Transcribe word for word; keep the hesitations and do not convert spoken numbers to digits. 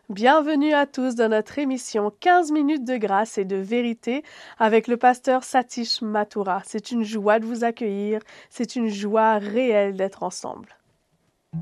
Bienvenue à tous dans notre émission quinze minutes de grâce et de vérité avec le pasteur Satish Mathura. C'est une joie de vous accueillir, c'est une joie réelle d'être ensemble.